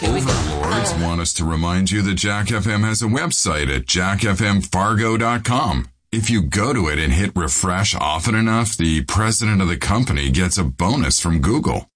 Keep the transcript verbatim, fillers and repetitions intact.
Here we go. Overlords want us to remind you that Jack F M has a website at jack f m fargo dot com. If you go to it and hit refresh often enough, the president of the company gets a bonus from Google.